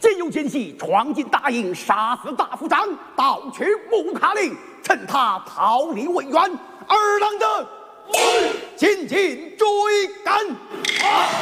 真有奸细闯进大营，杀死大副长，盗取木卡令，趁他逃离未远，二郎的紧紧追赶。